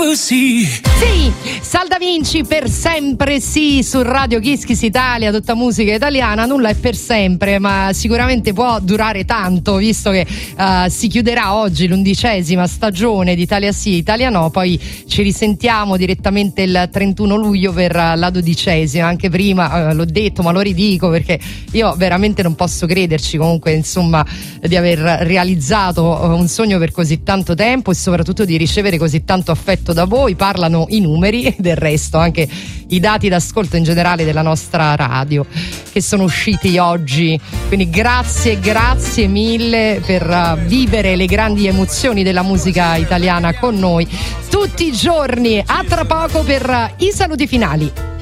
sì. Sì, Sal Da Vinci per sempre sì su Radio Kiss Kiss Italia, tutta musica italiana. Nulla è per sempre, ma sicuramente può durare tanto, visto che si chiuderà oggi l'11ª stagione di Italia Sì, Italia No. Poi ci risentiamo direttamente il 31 luglio per la 12ª. Anche prima l'ho detto, ma lo ridico perché io veramente non posso crederci, comunque, insomma, di aver realizzato un sogno per così tanto tempo e soprattutto di ricevere così tanto affetto da voi. Parlano i numeri e del resto anche i dati d'ascolto in generale della nostra radio che sono usciti oggi, quindi grazie mille per vivere le grandi emozioni della musica italiana con noi tutti i giorni. A tra poco per i saluti finali.